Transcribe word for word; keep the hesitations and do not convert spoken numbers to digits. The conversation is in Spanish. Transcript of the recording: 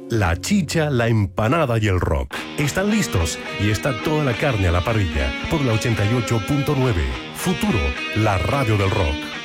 La chicha, la empanada y el rock. Están listos y está toda la carne a la parrilla por la ochenta y ocho punto nueve. Futuro, la radio del rock.